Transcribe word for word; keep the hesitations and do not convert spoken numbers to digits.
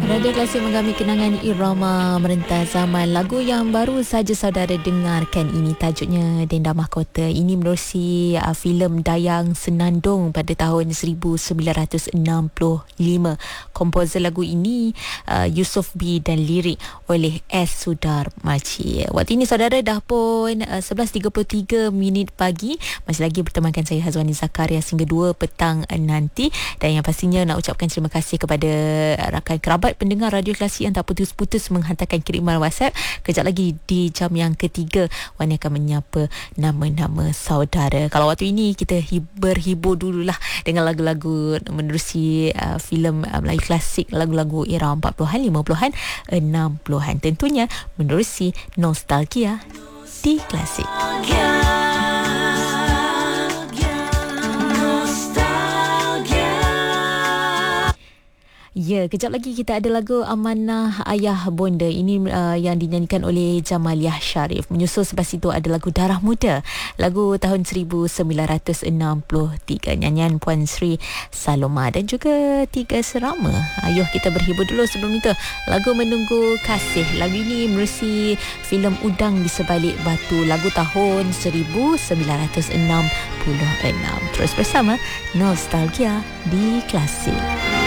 Radio Klasik menggami kenangan irama merentas zaman. Lagu yang baru saja saudara dengarkan ini tajuknya Denda Mahkota. Ini menerusi uh, filem Dayang Senandung pada tahun seribu sembilan ratus enam puluh lima. Komposer lagu ini uh, Yusof B dan lirik oleh S. Sudarmaji. Waktu ini saudara dah pun uh, sebelas tiga puluh tiga minit pagi. Masih lagi bertemankan saya Hazwani Zakaria sehingga dua petang nanti. Dan yang pastinya nak ucapkan terima kasih kepada rakan kerabat pendengar Radio Klasik yang tak putus-putus menghantarkan kiriman WhatsApp. Kejap lagi di jam yang ketiga Wani akan menyapa nama-nama saudara. Kalau waktu ini kita hi- berhibur dululah dengan lagu-lagu menerusi uh, filem uh, Melayu klasik, lagu-lagu era empat puluhan, lima puluhan, enam puluhan. Tentunya menerusi nostalgia di Klasik. Ya, kejap lagi kita ada lagu Amanah Ayah Bonda. Ini uh, yang dinyanyikan oleh Jamaliah Sharif. Menyusul selepas itu ada lagu Darah Muda, lagu tahun seribu sembilan ratus enam puluh tiga, nyanyian Puan Sri Saloma dan juga Tiga Serama. Ayuh kita berhibur dulu. Sebelum itu, lagu Menunggu Kasih. Lagu ini menerusi filem Udang di Sebalik Batu, lagu tahun seribu sembilan ratus enam puluh enam. Terus bersama Nostalgia di Klasik.